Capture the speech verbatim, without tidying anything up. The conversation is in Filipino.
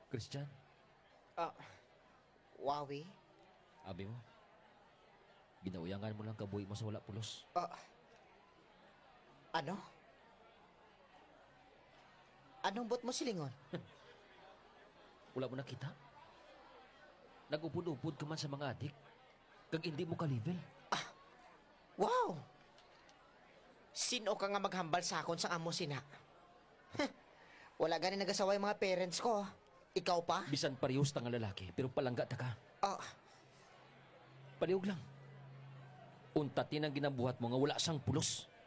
Christian, Ah, Wawi? abi mo, ginauyangan mo lang kabuhi mo sa wala pulos. Ah, ano? Anong bot mo silingon? Wala mo nakita? Nag-upod-upod ka man sa mga adik, kag hindi mo ka-level. Wow! Sino ka nga maghambal sa akon sa amo sina? Heh, wala gani nagasawa yung mga parents ko. Ikaw pa? Bisan parehos ta nga lalaki, pero palangga ta ka. Ah, Palihog lang. Untatin ang ginabuhat mo nga wala sang pulos.